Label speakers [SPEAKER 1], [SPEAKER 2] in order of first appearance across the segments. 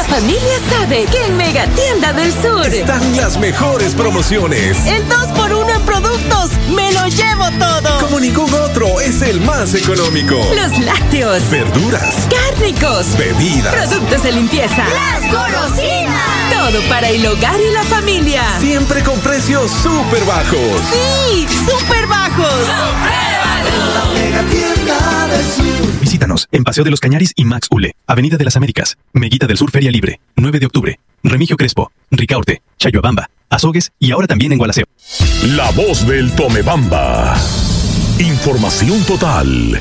[SPEAKER 1] La familia sabe que en Mega Tienda del Sur
[SPEAKER 2] están las mejores promociones.
[SPEAKER 1] El 2x1 en productos. ¡Me lo llevo todo!
[SPEAKER 2] Como ningún otro, es el más económico.
[SPEAKER 1] Los lácteos,
[SPEAKER 2] verduras,
[SPEAKER 1] cárnicos,
[SPEAKER 2] bebidas,
[SPEAKER 1] productos de limpieza,
[SPEAKER 3] las golosinas.
[SPEAKER 1] Todo para el hogar y la familia.
[SPEAKER 2] Siempre con precios súper bajos.
[SPEAKER 1] ¡Sí! ¡Súper bajos!
[SPEAKER 4] ¡Compruébalo! Mega Tienda del Sur.
[SPEAKER 5] Visítanos en Paseo de los Cañaris y Max Ule, Avenida de las Américas, Meguita del Sur Feria Libre, 9 de octubre, Remigio Crespo, Ricaurte, Chayhuabamba, Azogues y ahora también en Gualaceo.
[SPEAKER 6] La voz del Tomebamba. Información total.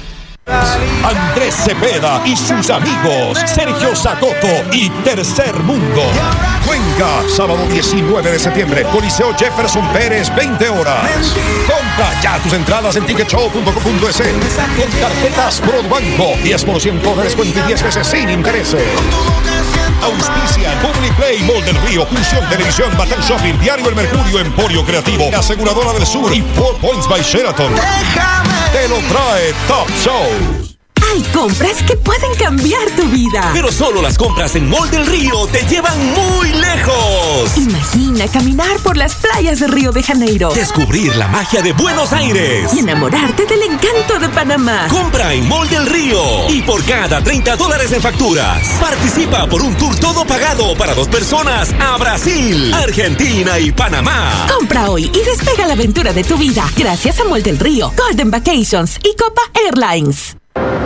[SPEAKER 7] Andrés Cepeda y sus amigos Sergio Zacoto y Tercer Mundo. Cuenca, sábado 19 de septiembre, Coliseo Jefferson Pérez, 20 horas. Compra ya tus entradas en ticketshow.com.es con tarjetas Banco, 10% de descuento y 10 veces sin intereses. Auspician Public Play, Mall del Río, Función Televisión, Batán Shopping, Diario El Mercurio, Emporio Creativo, Aseguradora del Sur y 4 Points by Sheraton. Te lo trae Top Show.
[SPEAKER 1] Hay compras que pueden cambiar tu vida.
[SPEAKER 2] Pero solo las compras en Mall del Río te llevan muy lejos.
[SPEAKER 1] Imagina caminar por las playas de Río de Janeiro.
[SPEAKER 2] Descubrir la magia de Buenos Aires.
[SPEAKER 1] Y enamorarte del encanto de Panamá.
[SPEAKER 2] Compra en Mall del Río. Y por cada $30 en facturas, participa por un tour todo pagado para 2 personas a Brasil, Argentina y Panamá.
[SPEAKER 1] Compra hoy y despega la aventura de tu vida. Gracias a Mall del Río, Golden Vacations y Copa Airlines.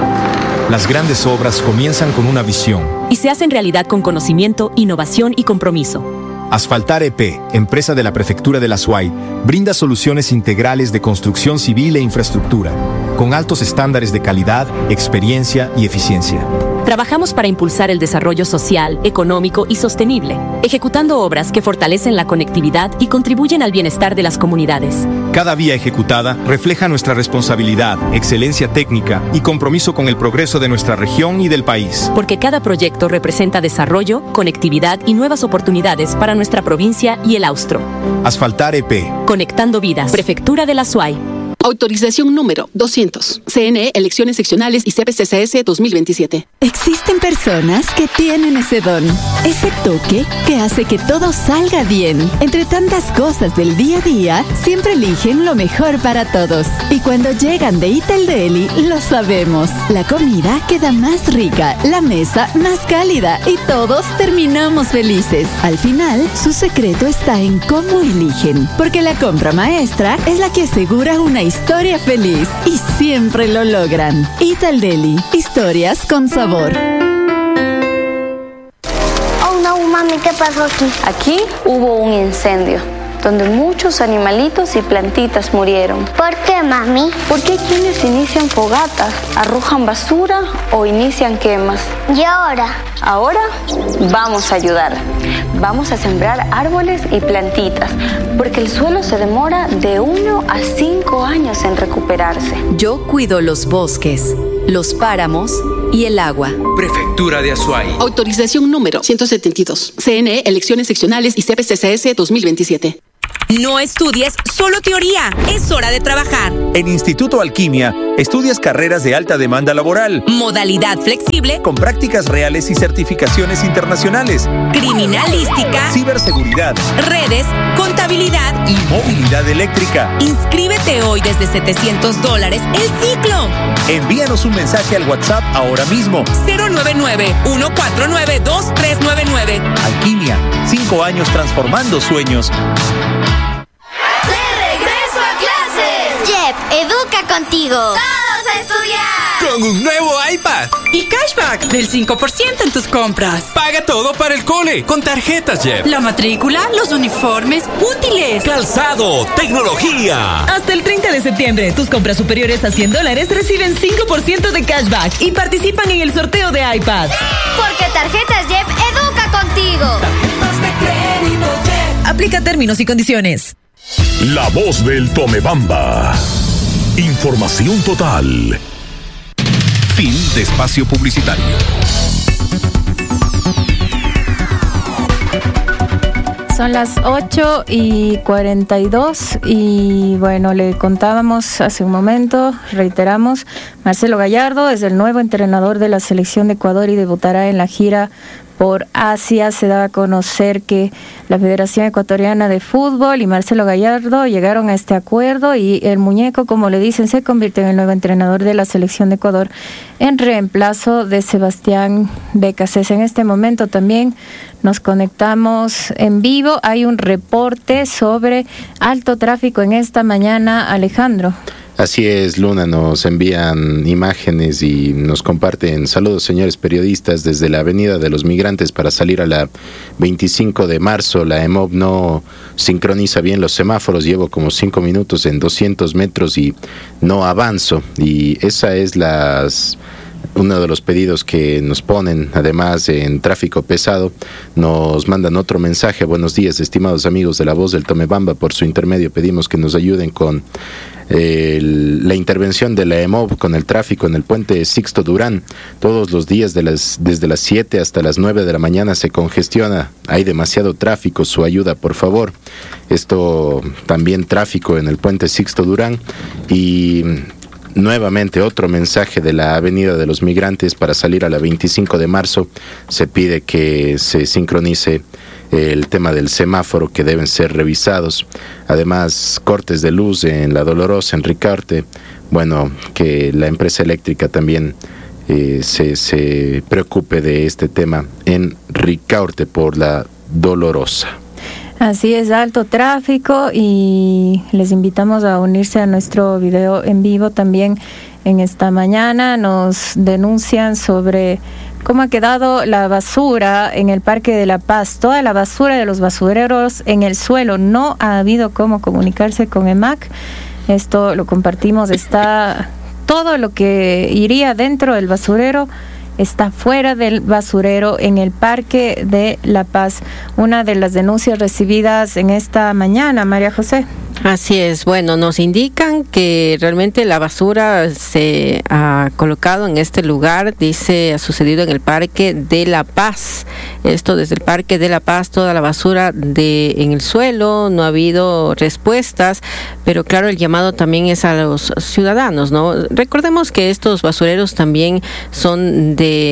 [SPEAKER 8] Las grandes obras comienzan con una visión
[SPEAKER 9] y se hacen realidad con conocimiento, innovación y compromiso.
[SPEAKER 8] Asfaltar EP, empresa de la Prefectura de la SUAY, brinda soluciones integrales de construcción civil e infraestructura, con altos estándares de calidad, experiencia y eficiencia.
[SPEAKER 9] Trabajamos para impulsar el desarrollo social, económico y sostenible, ejecutando obras que fortalecen la conectividad y contribuyen al bienestar de las comunidades.
[SPEAKER 8] Cada vía ejecutada refleja nuestra responsabilidad, excelencia técnica y compromiso con el progreso de nuestra región y del país.
[SPEAKER 9] Porque cada proyecto representa desarrollo, conectividad y nuevas oportunidades para nuestra provincia y el Austro.
[SPEAKER 8] Asfaltar EP.
[SPEAKER 9] Conectando vidas. Prefectura de la SUAY.
[SPEAKER 10] Autorización número 200. CNE, Elecciones Seccionales y CPCCS 2027.
[SPEAKER 11] Existen personas que tienen ese don, ese toque que hace que todo salga bien. Entre tantas cosas del día a día, siempre eligen lo mejor para todos. Y cuando llegan de Ital Deli, lo sabemos. La comida queda más rica, la mesa más cálida y todos terminamos felices. Al final, su secreto está en cómo eligen. Porque la compra maestra es la que asegura una historia feliz y siempre lo logran. Ital Deli, historias con sabor.
[SPEAKER 3] Oh no, mami, ¿qué pasó aquí?
[SPEAKER 12] Aquí hubo un incendio donde muchos animalitos y plantitas murieron.
[SPEAKER 3] ¿Por qué, mami?
[SPEAKER 12] Porque hay quienes inician fogatas, arrojan basura o inician quemas.
[SPEAKER 3] ¿Y ahora?
[SPEAKER 12] Ahora vamos a ayudar. Vamos a sembrar árboles y plantitas, porque el suelo se demora de 1 a 5 años en recuperarse.
[SPEAKER 9] Yo cuido los bosques, los páramos y el agua.
[SPEAKER 13] Prefectura de Azuay.
[SPEAKER 10] Autorización número 172. CNE, Elecciones Seccionales y CPCCS 2027.
[SPEAKER 14] No estudies solo teoría, es hora de trabajar.
[SPEAKER 15] En Instituto Alquimia, estudias carreras de alta demanda laboral.
[SPEAKER 14] Modalidad flexible.
[SPEAKER 15] Con prácticas reales y certificaciones internacionales.
[SPEAKER 14] Criminalística.
[SPEAKER 15] Ciberseguridad.
[SPEAKER 14] Redes, contabilidad.
[SPEAKER 15] Y movilidad eléctrica.
[SPEAKER 14] Inscríbete hoy desde $700 el ciclo.
[SPEAKER 15] Envíanos un mensaje al WhatsApp ahora mismo.
[SPEAKER 14] 099-149-2399.
[SPEAKER 15] Alquimia, 5 años transformando sueños.
[SPEAKER 3] Educa contigo. Todos a estudiar.
[SPEAKER 13] Con un nuevo iPad.
[SPEAKER 14] Y cashback del 5% en tus compras.
[SPEAKER 13] Paga todo para el cole con tarjetas Jeff.
[SPEAKER 14] La matrícula, los uniformes, útiles.
[SPEAKER 2] Calzado, tecnología.
[SPEAKER 1] Hasta el 30 de septiembre, tus compras superiores a $100 reciben 5% de cashback y participan en el sorteo de iPad.
[SPEAKER 3] Porque Tarjetas Jeff educa contigo.
[SPEAKER 4] Tarjetas de crédito Jeff.
[SPEAKER 1] Aplica términos y condiciones.
[SPEAKER 6] La voz del Tomebamba. Información total.
[SPEAKER 16] Fin de espacio publicitario.
[SPEAKER 17] Son las 8:42 y bueno, le contábamos hace un momento, reiteramos, Marcelo Gallardo es el nuevo entrenador de la selección de Ecuador y debutará en la gira por Asia. Se da a conocer que la Federación Ecuatoriana de Fútbol y Marcelo Gallardo llegaron a este acuerdo y el muñeco, como le dicen, se convierte en el nuevo entrenador de la selección de Ecuador en reemplazo de Sebastián Becasés. En este momento también nos conectamos en vivo. Hay un reporte sobre alto tráfico en esta mañana, Alejandro.
[SPEAKER 18] Así es, Luna, nos envían imágenes y nos comparten saludos, señores periodistas, desde la Avenida de los Migrantes para salir a la 25 de marzo. La EMOB no sincroniza bien los semáforos, llevo como 5 minutos en 200 metros y no avanzo. Y esa es uno de los pedidos que nos ponen, además en tráfico pesado. Nos mandan otro mensaje: buenos días, estimados amigos de La Voz del Tomebamba, por su intermedio pedimos que nos ayuden con la intervención de la EMOB con el tráfico en el puente Sixto Durán. Todos los días desde las 7 hasta las 9 de la mañana se congestiona, hay demasiado tráfico, su ayuda por favor. Esto también tráfico en el puente Sixto Durán. Y nuevamente otro mensaje de la Avenida de los Migrantes para salir a la 25 de marzo. Se pide que se sincronice el tema del semáforo, que deben ser revisados. Además, cortes de luz en La Dolorosa, en Ricaurte. Bueno, que la empresa eléctrica también se preocupe de este tema en Ricaurte por La Dolorosa.
[SPEAKER 17] Así es, alto tráfico, y les invitamos a unirse a nuestro video en vivo también. En esta mañana nos denuncian sobre cómo ha quedado la basura en el Parque de la Paz. Toda la basura de los basureros en el suelo. No ha habido cómo comunicarse con EMAC. Esto lo compartimos. Está todo lo que iría dentro del basurero está fuera del basurero en el Parque de la Paz. Una de las denuncias recibidas en esta mañana, María José.
[SPEAKER 19] Así es, bueno, nos indican que realmente la basura se ha colocado en este lugar, dice, ha sucedido en el Parque de la Paz. Esto desde el Parque de la Paz, toda la basura en el suelo, no ha habido respuestas, pero claro, el llamado también es a los ciudadanos, ¿no? Recordemos que estos basureros también son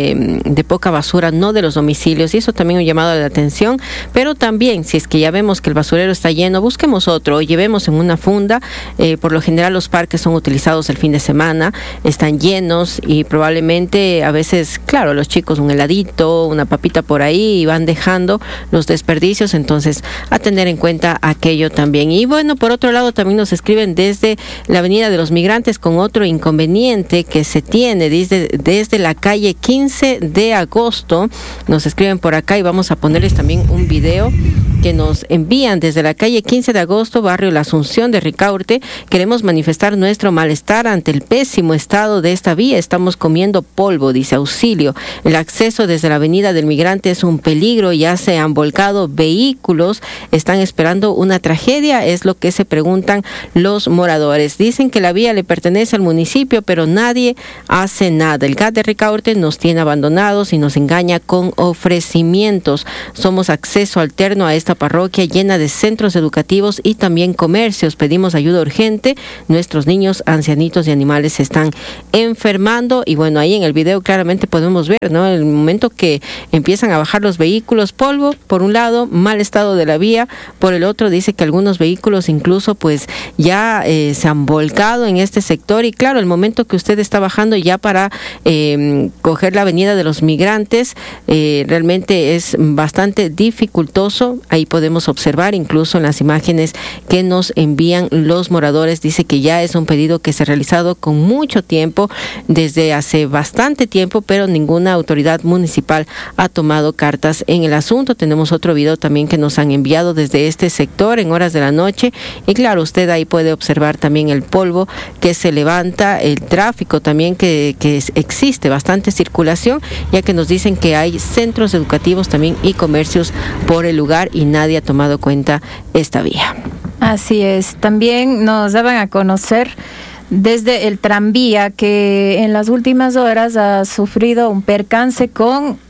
[SPEAKER 19] de poca basura, no de los domicilios, y eso también es un llamado de atención, pero también, si es que ya vemos que el basurero está lleno, busquemos otro, o llevemos en una funda. Por lo general los parques son utilizados el fin de semana, están llenos y probablemente a veces, claro, los chicos un heladito, una papita por ahí y van dejando los desperdicios, entonces a tener en cuenta aquello también. Y bueno, por otro lado también nos escriben desde la Avenida de los Migrantes con otro inconveniente que se tiene desde la calle 15 de agosto, nos escriben por acá y vamos a ponerles también un video que nos envían desde la calle 15 de agosto, barrio La Asunción de Ricaurte. Queremos manifestar nuestro malestar ante el pésimo estado de esta vía. Estamos comiendo polvo, dice auxilio. El acceso desde la Avenida del Migrante es un peligro, ya se han volcado vehículos, están esperando una tragedia, es lo que se preguntan los moradores. Dicen que la vía le pertenece al municipio, pero nadie hace nada. El GAT de Ricaurte nos tiene abandonados y nos engaña con ofrecimientos. Somos acceso alterno a esta parroquia llena de centros educativos y también comercios. Pedimos ayuda urgente. Nuestros niños, ancianitos y animales se están enfermando. Y bueno, ahí en el video claramente podemos ver, ¿no? El momento que empiezan a bajar los vehículos, polvo, por un lado, mal estado de la vía, por el otro dice que algunos vehículos incluso pues ya se han volcado en este sector. Y claro, el momento que usted está bajando ya para coger la Avenida de los Migrantes, realmente es bastante dificultoso. Ahí podemos observar incluso en las imágenes que nos envían los moradores, dice que ya es un pedido que se ha realizado con mucho tiempo, desde hace bastante tiempo, pero ninguna autoridad municipal ha tomado cartas en el asunto. Tenemos otro video también que nos han enviado desde este sector en horas de la noche y claro, usted ahí puede observar también el polvo que se levanta, el tráfico también que existe bastante circulación, ya que nos dicen que hay centros educativos también y comercios por el lugar y nadie ha tomado cuenta esta vía.
[SPEAKER 17] Así es, también nos daban a conocer desde el tranvía que en las últimas horas ha sufrido un percance con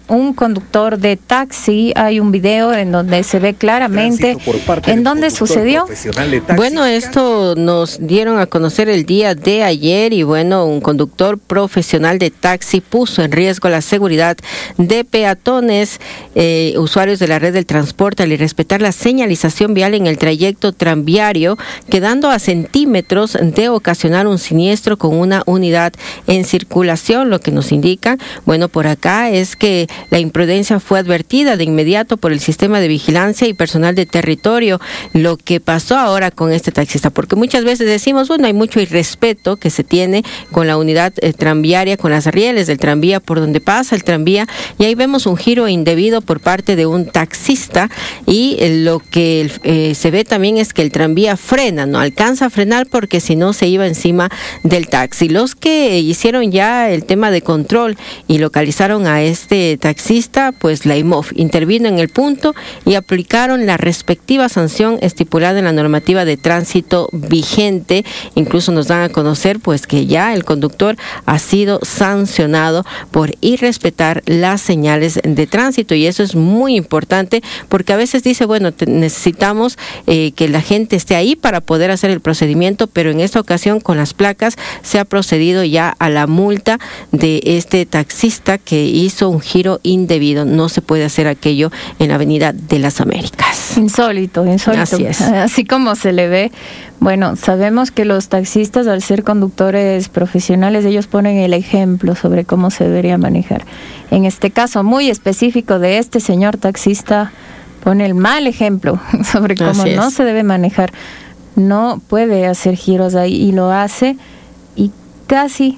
[SPEAKER 17] un conductor de taxi. Hay un video en donde se ve claramente en dónde sucedió.
[SPEAKER 19] Bueno, esto nos dieron a conocer el día de ayer y bueno, un conductor profesional de taxi puso en riesgo la seguridad de peatones, usuarios de la red del transporte al irrespetar la señalización vial en el trayecto tranviario, quedando a centímetros de ocasionar un siniestro con una unidad en circulación. Lo que nos indican, bueno, por acá es que la imprudencia fue advertida de inmediato por el sistema de vigilancia y personal de territorio. Lo que pasó ahora con este taxista, porque muchas veces decimos, bueno, hay mucho irrespeto que se tiene con la unidad tranviaria, con las rieles del tranvía, por donde pasa el tranvía, y ahí vemos un giro indebido por parte de un taxista, y lo que se ve también es que el tranvía frena, no alcanza a frenar porque si no se iba encima del taxi. Los que hicieron ya el tema de control y localizaron a este taxista, pues la IMOF intervino en el punto y aplicaron la respectiva sanción estipulada en la normativa de tránsito vigente. Incluso nos dan a conocer pues que ya el conductor ha sido sancionado por irrespetar las señales de tránsito, y eso es muy importante porque a veces dice, bueno, necesitamos que la gente esté ahí para poder hacer el procedimiento, pero en esta ocasión con las placas se ha procedido ya a la multa de este taxista que hizo un giro indebido. No se puede hacer aquello en la Avenida de las Américas.
[SPEAKER 17] Insólito.
[SPEAKER 19] Así es.
[SPEAKER 17] Así como se le ve. Bueno, sabemos que los taxistas, al ser conductores profesionales, ellos ponen el ejemplo sobre cómo se debería manejar. En este caso muy específico de este señor taxista, pone el mal ejemplo sobre cómo no se debe manejar. No puede hacer giros ahí y lo hace, y casi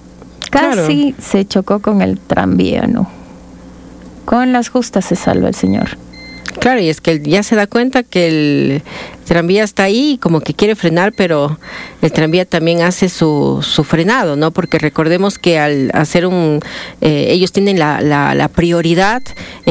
[SPEAKER 17] se chocó con el tranvía, ¿no? Con las justas se salva el señor.
[SPEAKER 19] Claro, y es que él ya se da cuenta que el tranvía está ahí y como que quiere frenar, pero el tranvía también hace su frenado, ¿no? Porque recordemos que al hacer ellos tienen la prioridad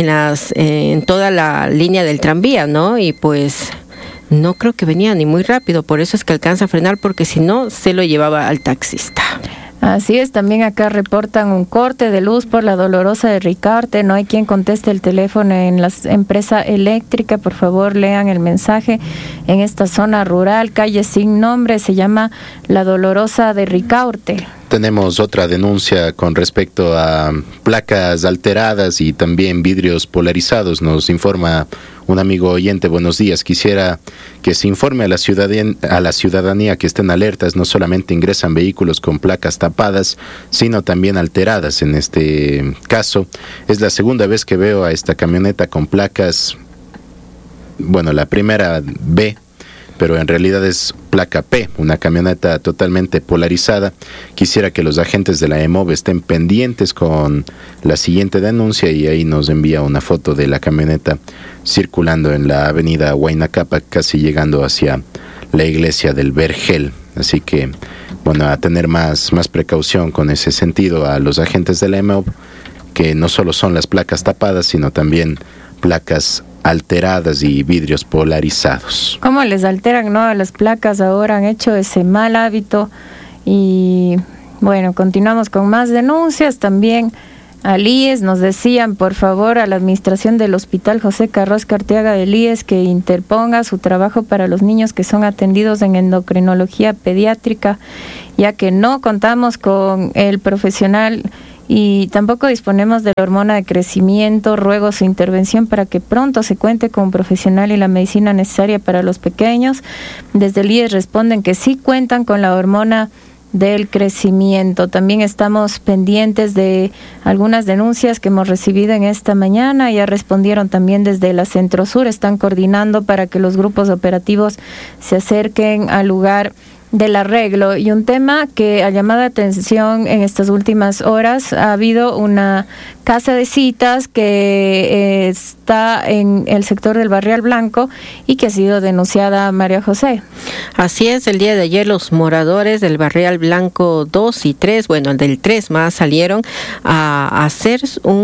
[SPEAKER 19] en toda la línea del tranvía, ¿no? Y pues no creo que venía ni muy rápido, por eso es que alcanza a frenar, porque si no se lo llevaba al taxista.
[SPEAKER 17] Así es, también acá reportan un corte de luz por la Dolorosa de Ricarte. No hay quien conteste el teléfono en la empresa eléctrica. Por favor, lean el mensaje. En esta zona rural, calle sin nombre, se llama la Dolorosa de Ricaurte.
[SPEAKER 18] Tenemos otra denuncia con respecto a placas alteradas y también vidrios polarizados. Nos informa un amigo oyente, buenos días. Quisiera que se informe a la ciudadanía que estén alertas. No solamente ingresan vehículos con placas tapadas, sino también alteradas. En este caso, es la segunda vez que veo a esta camioneta con placas, bueno, la primera B, pero en realidad es placa P, una camioneta totalmente polarizada. Quisiera que los agentes de la EMOV estén pendientes con la siguiente denuncia, y ahí nos envía una foto de la camioneta circulando en la avenida Huayna-Capac, casi llegando hacia la iglesia del Vergel. Así que, bueno, a tener más precaución con ese sentido a los agentes de la EMOV, que no solo son las placas tapadas, sino también placas alteradas y vidrios polarizados.
[SPEAKER 17] ¿Cómo les alteran, no? Las placas ahora han hecho ese mal hábito. Y bueno, continuamos con más denuncias. También al IES nos decían, por favor, a la administración del Hospital José Carrasco Arteaga del IES que interponga su trabajo para los niños que son atendidos en endocrinología pediátrica, ya que no contamos con el profesional y tampoco disponemos de la hormona de crecimiento. Ruego su intervención para que pronto se cuente con un profesional y la medicina necesaria para los pequeños. Desde el IES responden que sí cuentan con la hormona del crecimiento. También estamos pendientes de algunas denuncias que hemos recibido en esta mañana. Ya respondieron también desde la Centro Sur. Están coordinando para que los grupos operativos se acerquen al lugar del arreglo. Y un tema que ha llamado la atención en estas últimas horas: ha habido una casa de citas que está en el sector del Barrial Blanco y que ha sido denunciada, María José.
[SPEAKER 19] Así es, el día de ayer los moradores del Barrial Blanco 2 y 3, bueno, el del 3 más, salieron a hacer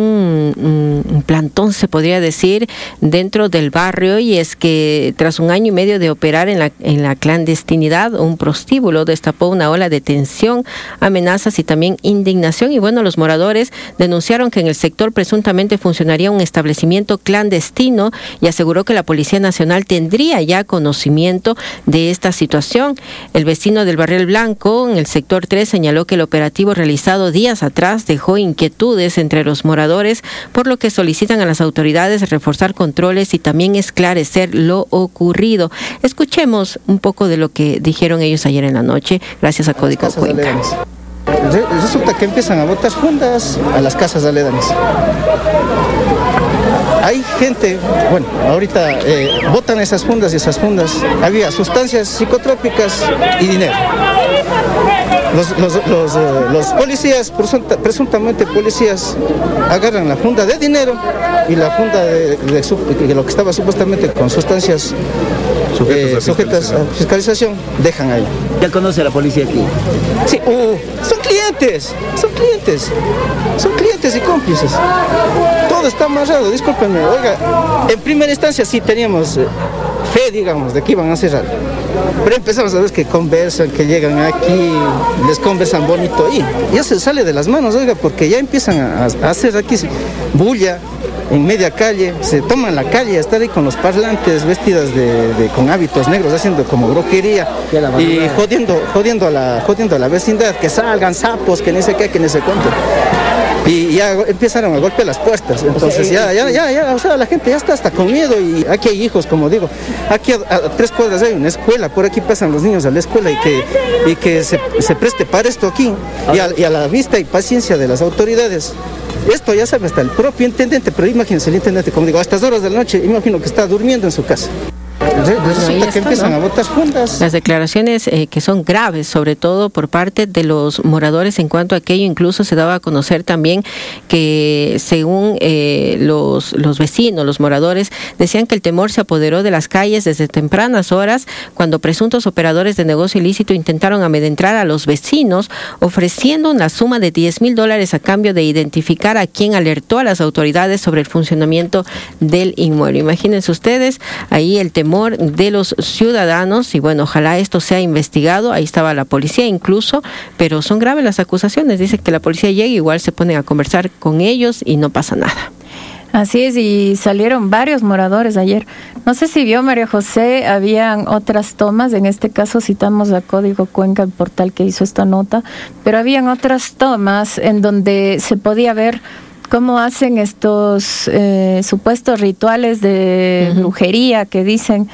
[SPEAKER 19] un plantón, se podría decir, dentro del barrio, y es que tras un año y medio de operar en la clandestinidad, un proceso prostíbulo destapó una ola de tensión, amenazas y también indignación. Y bueno, los moradores denunciaron que en el sector presuntamente funcionaría un establecimiento clandestino y aseguró que la Policía Nacional tendría ya conocimiento de esta situación. El vecino del Barrial Blanco, en el sector 3, señaló que el operativo realizado días atrás dejó inquietudes entre los moradores, por lo que solicitan a las autoridades reforzar controles y también esclarecer lo ocurrido. Escuchemos un poco de lo que dijeron ellos ayer en la noche, gracias a Código Cuenca.
[SPEAKER 20] Resulta que empiezan a botar fundas a las casas aledañas. Hay gente, bueno, ahorita botan esas fundas y esas fundas. Había sustancias psicotrópicas y dinero. Los policías, presuntamente policías, agarran la funda de dinero y la funda de lo que estaba supuestamente con sustancias sujetas a fiscalización, dejan ahí.
[SPEAKER 21] ¿Ya conoce a la policía aquí?
[SPEAKER 20] Sí, son clientes y cómplices. Todo está amarrado, discúlpenme. Oiga, en primera instancia sí teníamos fe, digamos, de que iban a cerrar. Pero empezamos a ver que conversan, que llegan aquí, les conversan bonito y ya se sale de las manos, oiga, porque ya empiezan a hacer aquí bulla en media calle, se toman la calle a estar ahí con los parlantes vestidas con hábitos negros, haciendo como brujería y jodiendo a la vecindad, que salgan sapos, que ni sé qué, que ni sé cuánto. Y ya empezaron a golpear las puertas, entonces ya, o sea, la gente ya está hasta con miedo y aquí hay hijos, como digo, aquí a 3 cuadras hay una escuela, por aquí pasan los niños a la escuela y que se preste para esto aquí y a la vista y paciencia de las autoridades. Esto ya sabe hasta el propio intendente, pero imagínense el intendente, como digo, a estas horas de la noche, imagino que está durmiendo en su casa. Resulta que empiezan a botar fundas.
[SPEAKER 19] Las declaraciones que son graves, sobre todo por parte de los moradores en cuanto a aquello. Incluso se daba a conocer también que según los vecinos, los moradores, decían que el temor se apoderó de las calles desde tempranas horas cuando presuntos operadores de negocio ilícito intentaron amedrentar a los vecinos ofreciendo una suma de $10,000 a cambio de identificar a quien alertó a las autoridades sobre el funcionamiento del inmueble. Imagínense ustedes ahí el temor de los ciudadanos y bueno, ojalá esto sea investigado. Ahí estaba la policía incluso, pero son graves las acusaciones. Dice que la policía llega, igual se ponen a conversar con ellos y no pasa nada.
[SPEAKER 17] Así es, y salieron varios moradores ayer. No sé si vio María José, habían otras tomas, en este caso citamos a Código Cuenca, el portal que hizo esta nota, pero habían otras tomas en donde se podía ver cómo hacen estos supuestos rituales de brujería que dicen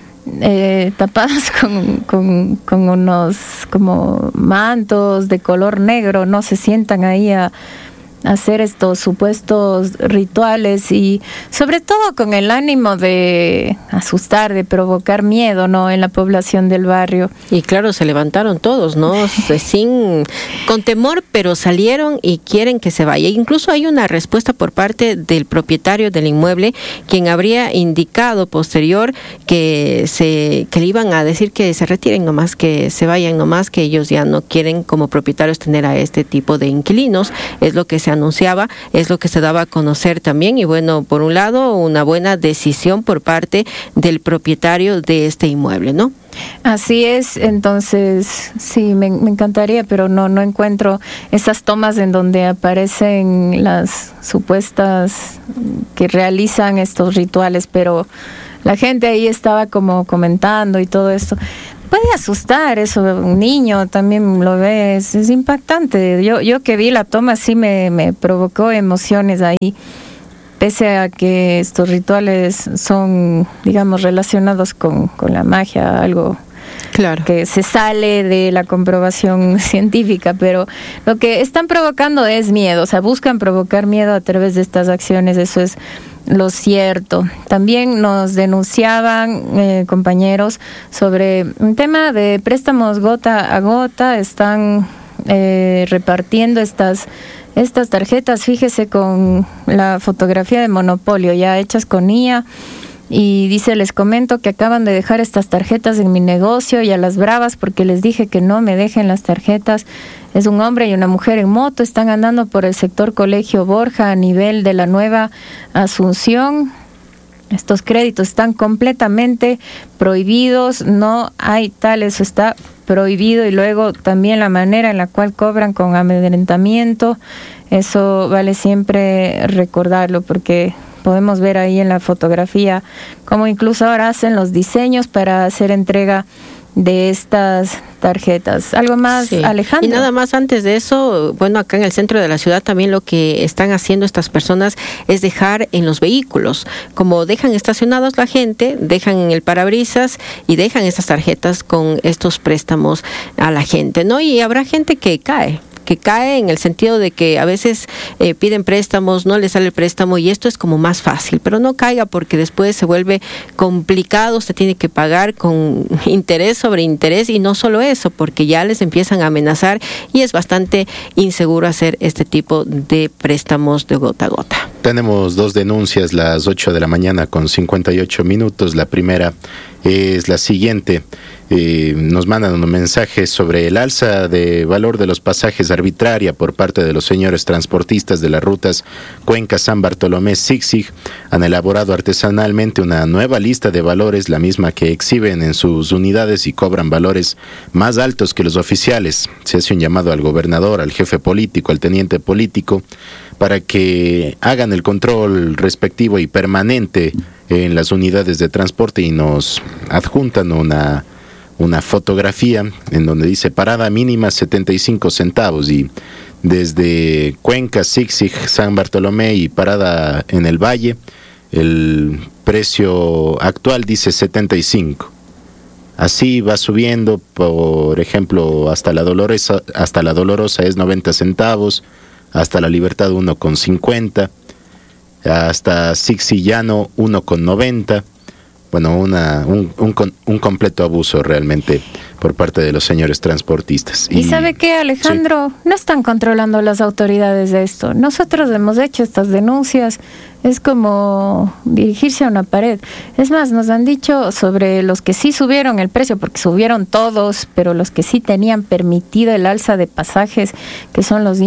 [SPEAKER 17] tapados con unos como mantos de color negro, no se sientan ahí a hacer estos supuestos rituales y sobre todo con el ánimo de asustar, de provocar miedo, ¿no?, en la población del barrio.
[SPEAKER 19] Y claro, se levantaron todos, ¿no? Con temor, pero salieron y quieren que se vaya. Incluso hay una respuesta por parte del propietario del inmueble, quien habría indicado posterior que le iban a decir que se retiren nomás, que se vayan nomás, que ellos ya no quieren como propietarios tener a este tipo de inquilinos. Es lo que se anunciaba, es lo que se daba a conocer también. Y bueno, por un lado, una buena decisión por parte del propietario de este inmueble, ¿no?
[SPEAKER 17] Así es, entonces sí, me encantaría, pero no encuentro esas tomas en donde aparecen las supuestas que realizan estos rituales, pero la gente ahí estaba como comentando y todo esto. Puede asustar eso, un niño también lo ve, es impactante. Yo que vi la toma sí me provocó emociones ahí, pese a que estos rituales son, digamos, relacionados con la magia, algo claro que se sale de la comprobación científica, pero lo que están provocando es miedo, o sea, buscan provocar miedo a través de estas acciones, eso es lo cierto. También nos denunciaban compañeros sobre un tema de préstamos gota a gota, están repartiendo estas tarjetas, fíjese, con la fotografía de Monopolio, ya hechas con IA, y dice: les comento que acaban de dejar estas tarjetas en mi negocio y a las bravas porque les dije que no me dejen las tarjetas. Es un hombre y una mujer en moto, están andando por el sector Colegio Borja a nivel de la Nueva Asunción. Estos créditos están completamente prohibidos, no hay tal, eso está prohibido, y luego también la manera en la cual cobran con amedrentamiento. Eso vale siempre recordarlo, porque podemos ver ahí en la fotografía cómo incluso ahora hacen los diseños para hacer entrega de estas tarjetas. ¿Algo más, sí, Alejandro?
[SPEAKER 19] Y nada más antes de eso, bueno, acá en el centro de la ciudad también lo que están haciendo estas personas es dejar en los vehículos, como dejan estacionados la gente, dejan en el parabrisas y dejan estas tarjetas con estos préstamos a la gente, ¿no? Y habrá gente que cae en el sentido de que a veces piden préstamos, no les sale el préstamo y esto es como más fácil, pero no caiga porque después se vuelve complicado, usted tiene que pagar con interés sobre interés, y no solo eso, porque ya les empiezan a amenazar y es bastante inseguro hacer este tipo de préstamos de gota a gota.
[SPEAKER 18] Tenemos 2 denuncias, las 8 de la mañana con 58 minutos. La primera es la siguiente. Nos mandan un mensaje sobre el alza de valor de los pasajes arbitraria por parte de los señores transportistas de las rutas Cuenca-San Bartolomé-Zig-Zig. Han elaborado artesanalmente una nueva lista de valores, la misma que exhiben en sus unidades, y cobran valores más altos que los oficiales. Se hace un llamado al gobernador, al jefe político, al teniente político, para que hagan el control respectivo y permanente en las unidades de transporte, y nos adjuntan una fotografía en donde dice parada mínima 75 centavos, y desde Cuenca, Zig-Zig, San Bartolomé y parada en el Valle el precio actual dice 75. Así va subiendo, por ejemplo, hasta la Dolorosa es 90 centavos, hasta la Libertad 1,50, hasta Zig-Zig-Llano 1,90. Bueno, un completo abuso realmente por parte de los señores transportistas.
[SPEAKER 17] ¿Y sabe qué, Alejandro? Sí. No están controlando las autoridades de esto. Nosotros hemos hecho estas denuncias. Es como dirigirse a una pared. Es más, nos han dicho sobre los que sí subieron el precio, porque subieron todos, pero los que sí tenían permitido el alza de pasajes, que son los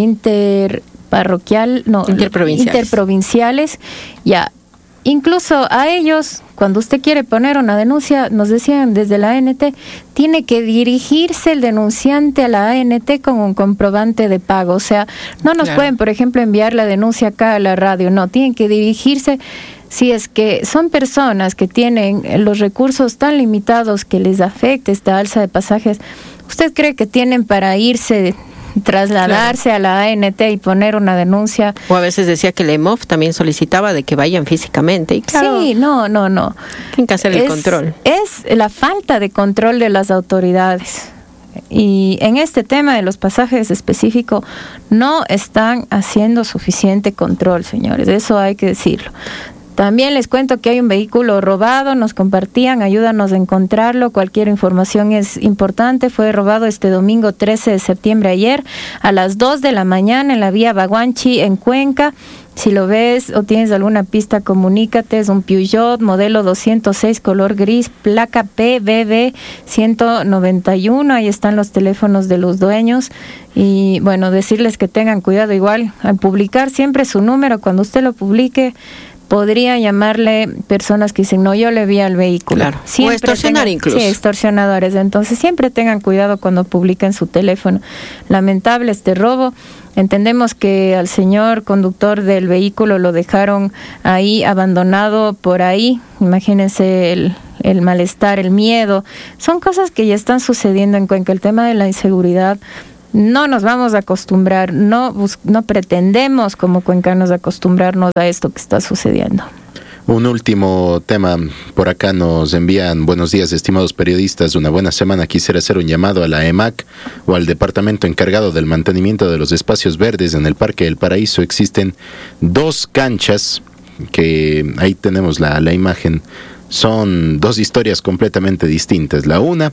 [SPEAKER 17] interprovinciales, ya. Incluso a ellos, cuando usted quiere poner una denuncia, nos decían desde la ANT, tiene que dirigirse el denunciante a la ANT con un comprobante de pago. O sea, no nos pueden, por ejemplo, enviar la denuncia acá a la radio. No, tienen que dirigirse. Si es que son personas que tienen los recursos tan limitados que les afecte esta alza de pasajes, ¿usted cree que tienen para irse, trasladarse a la ANT y poner una denuncia?
[SPEAKER 19] O a veces decía que la EMOF también solicitaba de que vayan físicamente. Y claro,
[SPEAKER 17] sí, no.
[SPEAKER 19] Tienen que hacer el control.
[SPEAKER 17] Es la falta de control de las autoridades. Y en este tema de los pasajes específicos no están haciendo suficiente control, señores. Eso hay que decirlo. También les cuento que hay un vehículo robado, nos compartían, ayúdanos a encontrarlo, cualquier información es importante. Fue robado este domingo 13 de septiembre, ayer, a las 2 de la mañana en la vía Baguanchi, en Cuenca. Si lo ves o tienes alguna pista, comunícate. Es un Peugeot modelo 206 color gris, placa PBB 191. Ahí están los teléfonos de los dueños. Y bueno, decirles que tengan cuidado igual al publicar siempre su número. Cuando usted lo publique, podría llamarle personas que dicen, no, yo le vi al vehículo.
[SPEAKER 19] Claro. O extorsionar incluso.
[SPEAKER 17] Sí, extorsionadores. Entonces siempre tengan cuidado cuando publiquen su teléfono. Lamentable este robo. Entendemos que al señor conductor del vehículo lo dejaron ahí abandonado por ahí. Imagínense el malestar, el miedo. Son cosas que ya están sucediendo en Cuenca. El tema de la inseguridad, no nos vamos a acostumbrar, no pretendemos como cuencanos acostumbrarnos a esto que está sucediendo.
[SPEAKER 18] Un último tema, por acá nos envían: buenos días, estimados periodistas, una buena semana. Quisiera hacer un llamado a la EMAC o al departamento encargado del mantenimiento de los espacios verdes en el Parque del Paraíso. Existen 2 canchas, que ahí tenemos la imagen. Son 2 historias completamente distintas. La una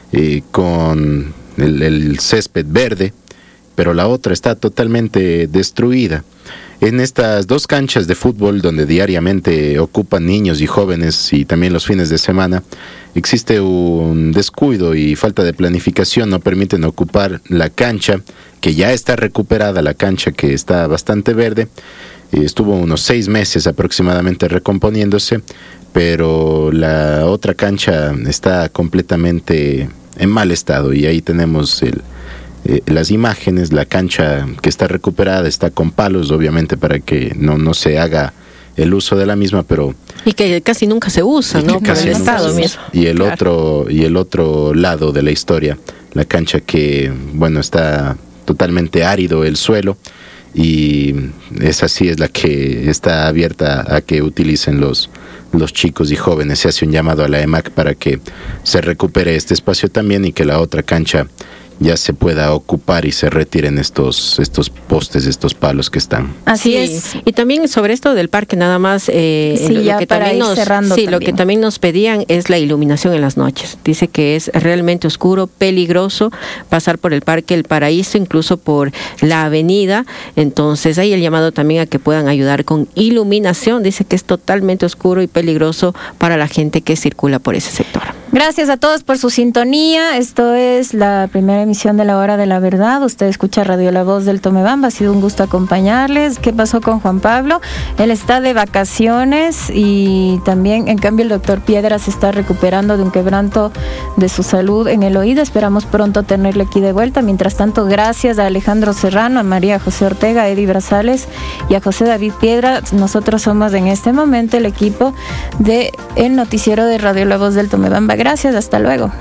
[SPEAKER 18] con el césped verde, pero la otra está totalmente destruida. En estas 2 canchas de fútbol, donde diariamente ocupan niños y jóvenes, y también los fines de semana, existe un descuido y falta de planificación. No permiten ocupar la cancha que ya está recuperada, la cancha que está bastante verde. Estuvo unos 6 meses aproximadamente recomponiéndose, pero la otra cancha está completamente en mal estado, y ahí tenemos las imágenes. La cancha que está recuperada está con palos, obviamente para que no se haga el uso de la misma, pero
[SPEAKER 19] y que casi nunca se usa, ¿no? Por el estado mismo.
[SPEAKER 18] Y el otro lado de la historia, la cancha que, bueno, está totalmente árido el suelo, y esa sí es la que está abierta a que utilicen los chicos y jóvenes. Se hace un llamado a la EMAC para que se recupere este espacio también, y que la otra cancha ya se pueda ocupar y se retiren estos postes, estos palos que están.
[SPEAKER 19] Así es. Y también sobre esto del parque, nada más, lo que también nos pedían es la iluminación en las noches. Dice que es realmente oscuro, peligroso pasar por el Parque El Paraíso, incluso por la avenida. Entonces hay el llamado también a que puedan ayudar con iluminación. Dice que es totalmente oscuro y peligroso para la gente que circula por ese sector.
[SPEAKER 17] Gracias a todos por su sintonía. Esto es la primera emisión de La Hora de la Verdad. Usted escucha Radio La Voz del Tomebamba. Ha sido un gusto acompañarles. ¿Qué pasó con Juan Pablo? Él está de vacaciones, y también, en cambio, el doctor Piedra se está recuperando de un quebranto de su salud en el oído. Esperamos pronto tenerle aquí de vuelta. Mientras tanto, gracias a Alejandro Serrano, a María José Ortega, a Eddie Brazales y a José David Piedra. Nosotros somos en este momento el equipo de el noticiero de Radio La Voz del Tomebamba. Gracias, hasta luego.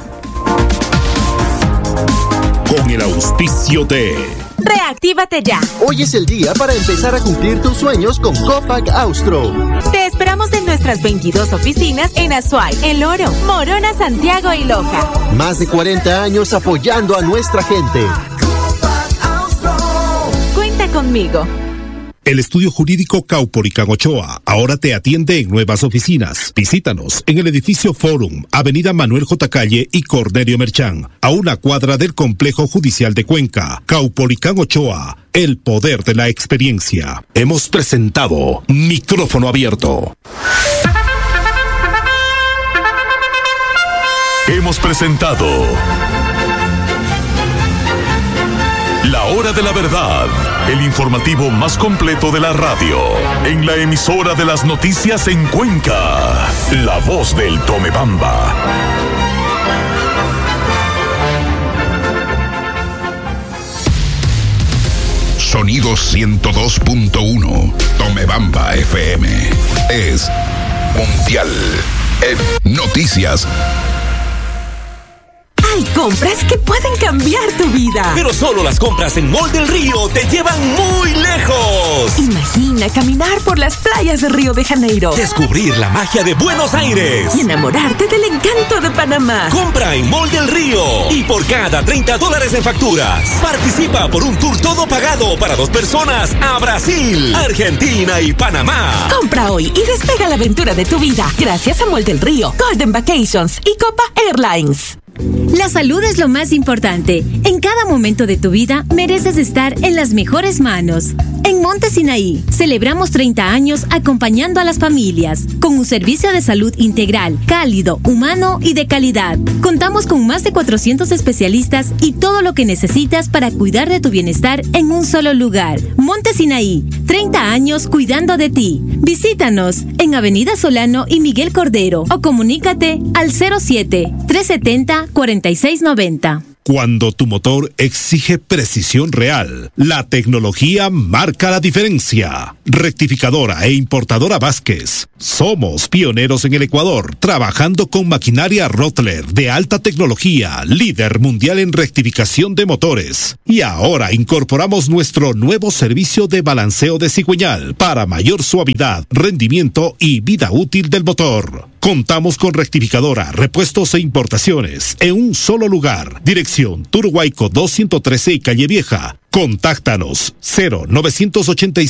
[SPEAKER 6] Con el auspicio de
[SPEAKER 21] Reactívate ya.
[SPEAKER 22] Hoy es el día para empezar a cumplir tus sueños con Copac Austro.
[SPEAKER 21] Te esperamos en nuestras 22 oficinas en Azuay, El Oro, Morona, Santiago y Loja.
[SPEAKER 22] Más de 40 años apoyando a nuestra gente.
[SPEAKER 21] Cuenta conmigo.
[SPEAKER 6] El estudio jurídico Caupolicán Ochoa ahora te atiende en nuevas oficinas. Visítanos en el edificio Forum, Avenida Manuel J. Calle y Cornelio Merchán, a una cuadra del Complejo Judicial de Cuenca. Caupolicán Ochoa, el poder de la experiencia. Hemos presentado Micrófono Abierto. Hemos presentado La Hora de la Verdad, el informativo más completo de la radio, en la emisora de las noticias en Cuenca, La Voz del Tomebamba. Sonido 102.1, Tomebamba FM. Es mundial en noticias.
[SPEAKER 21] Hay compras que pueden cambiar tu vida.
[SPEAKER 2] Pero solo las compras en Mall del Río te llevan muy lejos.
[SPEAKER 21] Imagina caminar por las playas de Río de Janeiro,
[SPEAKER 2] descubrir la magia de Buenos Aires
[SPEAKER 21] y enamorarte del encanto de Panamá.
[SPEAKER 2] Compra en Mall del Río, y por cada $30 en facturas, participa por un tour todo pagado para 2 personas a Brasil, Argentina y Panamá.
[SPEAKER 21] Compra hoy y despega la aventura de tu vida gracias a Mall del Río, Golden Vacations y Copa Airlines.
[SPEAKER 23] La salud es lo más importante. En cada momento de tu vida mereces estar en las mejores manos. En Monte Sinaí celebramos 30 años acompañando a las familias con un servicio de salud integral, cálido, humano y de calidad. Contamos con más de 400 especialistas y todo lo que necesitas para cuidar de tu bienestar en un solo lugar. Monte Sinaí, 30 años cuidando de ti. Visítanos en Avenida Solano y Miguel Cordero o comunícate al 07-370-4690.
[SPEAKER 6] Cuando tu motor exige precisión real, la tecnología marca la diferencia. Rectificadora e importadora Vázquez. Somos pioneros en el Ecuador, trabajando con maquinaria Rottler de alta tecnología, líder mundial en rectificación de motores. Y ahora incorporamos nuestro nuevo servicio de balanceo de cigüeñal para mayor suavidad, rendimiento y vida útil del motor. Contamos con rectificadora, repuestos e importaciones en un solo lugar. Dirección Turhuayco 213 y Calle Vieja. Contáctanos 0985